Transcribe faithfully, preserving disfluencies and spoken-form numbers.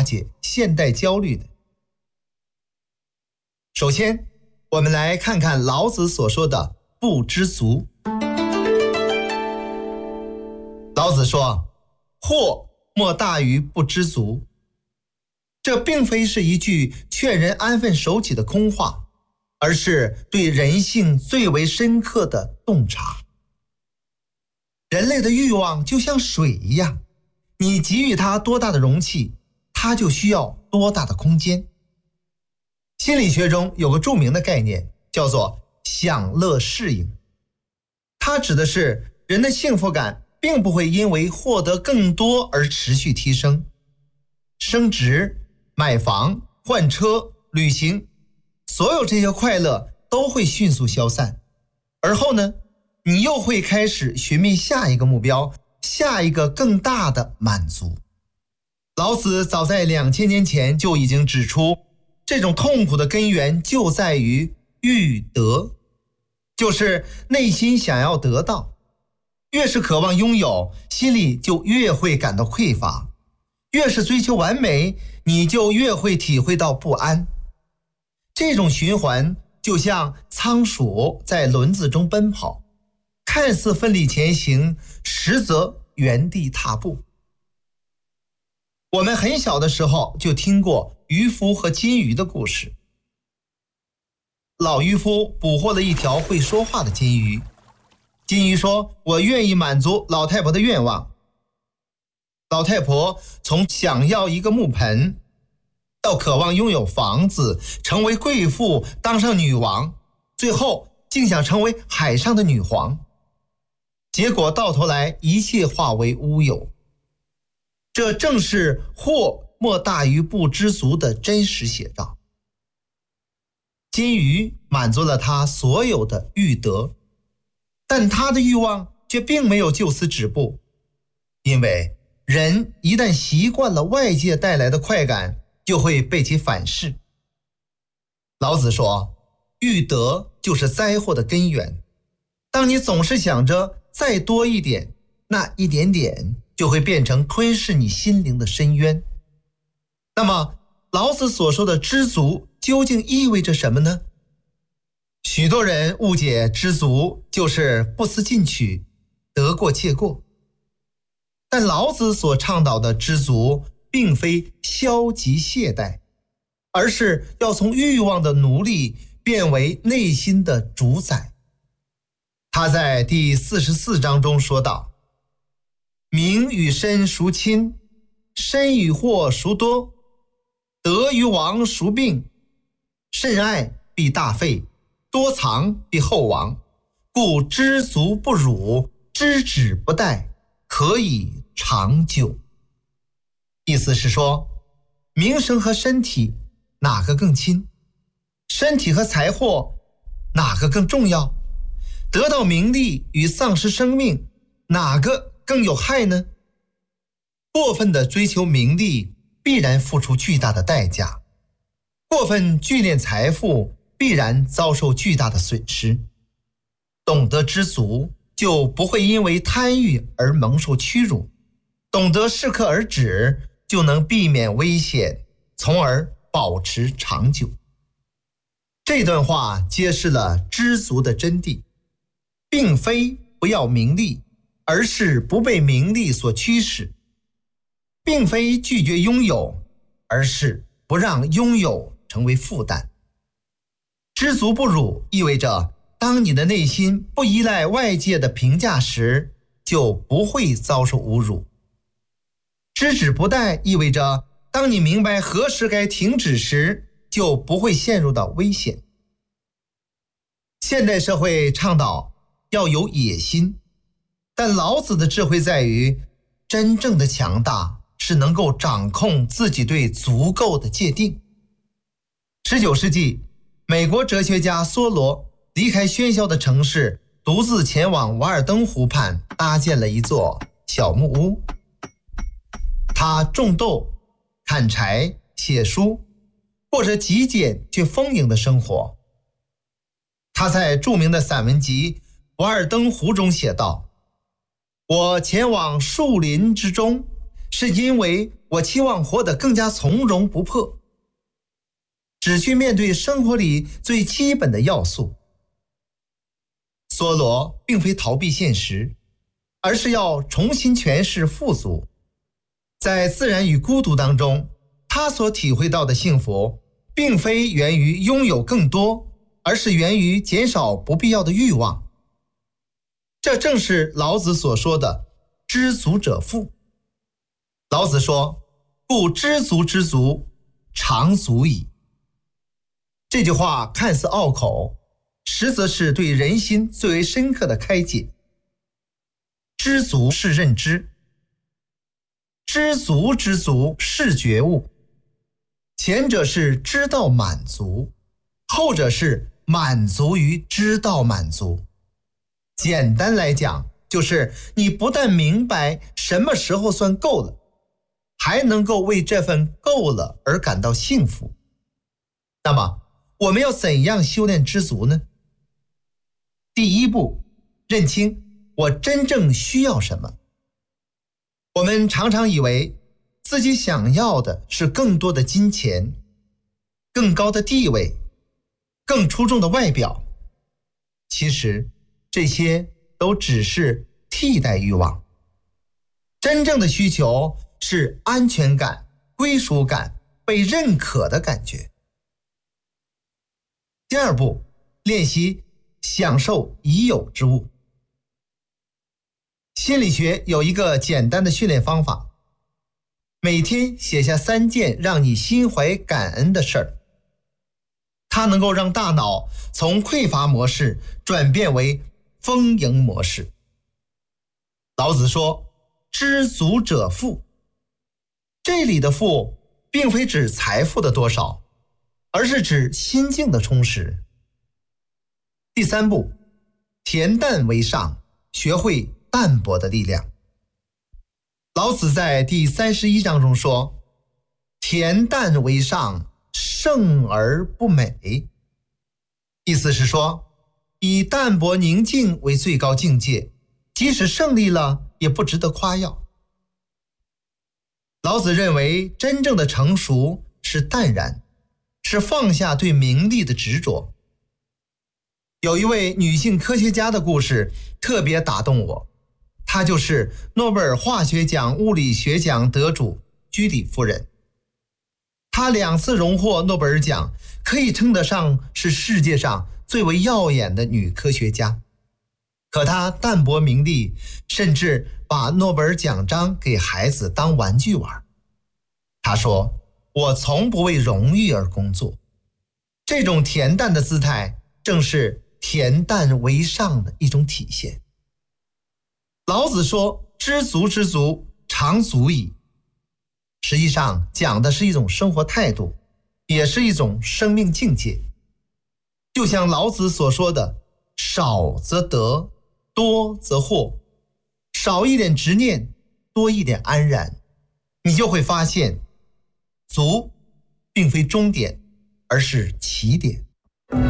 化解现代焦虑的。首先，我们来看看老子所说的不知足。老子说，祸莫大于不知足。这并非是一句劝人安分守己的空话，而是对人性最为深刻的洞察。人类的欲望就像水一样，你给予它多大的容器，它就需要多大的空间。心理学中有个著名的概念，叫做享乐适应。它指的是人的幸福感并不会因为获得更多而持续提升。升职、买房、换车、旅行，所有这些快乐都会迅速消散。而后呢，你又会开始寻觅下一个目标，下一个更大的满足。老子早在两千年前就已经指出，这种痛苦的根源就在于欲得，就是内心想要得到。越是渴望拥有，心里就越会感到匮乏；越是追求完美，你就越会体会到不安。这种循环就像仓鼠在轮子中奔跑，看似奋力前行，实则原地踏步。我们很小的时候就听过渔夫和金鱼的故事。老渔夫捕获了一条会说话的金鱼，金鱼说，我愿意满足老太婆的愿望。老太婆从想要一个木盆，到渴望拥有房子，成为贵妇，当上女王，最后竟想成为海上的女皇。结果到头来一切化为乌有。这正是祸莫大于不知足的真实写照。金鱼满足了他所有的欲得，但他的欲望却并没有就此止步，因为人一旦习惯了外界带来的快感，就会被其反噬。老子说，欲得就是灾祸的根源。当你总是想着再多一点，那一点点就会变成吞噬你心灵的深渊。那么老子所说的知足究竟意味着什么呢？许多人误解知足就是不思进取，得过且过。但老子所倡导的知足并非消极懈怠，而是要从欲望的奴隶变为内心的主宰。他在第四十四章中说道，名与身孰亲？身与祸孰多？得与亡孰病？甚爱必大费，多藏必后亡。故知足不辱，知止不殆，可以长久。意思是说，名声和身体哪个更亲？身体和财货哪个更重要？得到名利与丧失生命，哪个更有害呢？过分的追求名利，必然付出巨大的代价；过分聚敛财富，必然遭受巨大的损失。懂得知足，就不会因为贪欲而蒙受屈辱；懂得适可而止，就能避免危险，从而保持长久。这段话揭示了知足的真谛，并非不要名利，而是不被名利所驱使；并非拒绝拥有，而是不让拥有成为负担。知足不辱意味着，当你的内心不依赖外界的评价时，就不会遭受侮辱。知止不殆意味着，当你明白何时该停止时，就不会陷入到危险。现代社会倡导要有野心，但老子的智慧在于，真正的强大是能够掌控自己对足够的界定。十九世纪，美国哲学家梭罗离开喧嚣的城市，独自前往瓦尔登湖畔，搭建了一座小木屋。他种豆、砍柴、写书，过着极简却丰盈的生活。他在著名的散文集《瓦尔登湖》中写道，我前往树林之中，是因为我期望活得更加从容不迫，只去面对生活里最基本的要素。梭罗并非逃避现实，而是要重新诠释富足。在自然与孤独当中，他所体会到的幸福，并非源于拥有更多，而是源于减少不必要的欲望。这正是老子所说的知足者富。老子说，故知足之足，常足矣。这句话看似拗口，实则是对人心最为深刻的开解。知足是认知，知足之足是觉悟。前者是知道满足，后者是满足于知道满足。简单来讲，就是你不但明白什么时候算够了，还能够为这份够了而感到幸福。那么我们要怎样修炼知足呢？第一步，认清我真正需要什么。我们常常以为自己想要的是更多的金钱、更高的地位、更出众的外表，其实这些都只是替代欲望。真正的需求是安全感、归属感、被认可的感觉。第二步，练习享受已有之物。心理学有一个简单的训练方法，每天写下三件让你心怀感恩的事儿，它能够让大脑从匮乏模式转变为丰盈模式。老子说，知足者富。这里的富并非指财富的多少，而是指心境的充实。第三步，恬淡为上，学会淡泊的力量。老子在第三十一章中说，恬淡为上，胜而不美。意思是说，以淡泊宁静为最高境界，即使胜利了也不值得夸耀。老子认为真正的成熟是淡然，是放下对名利的执着。有一位女性科学家的故事特别打动我，她就是诺贝尔化学奖物理学奖得主居里夫人。她两次荣获诺贝尔奖，可以称得上是世界上最为耀眼的女科学家。可她淡泊名利，甚至把诺贝尔奖章给孩子当玩具玩。她说，我从不为荣誉而工作。这种恬淡的姿态，正是恬淡为上的一种体现。老子说，知足之足，常足矣。实际上讲的是一种生活态度，也是一种生命境界。就像老子所说的，少则得，多则获。少一点执念，多一点安然，你就会发现，足并非终点，而是起点。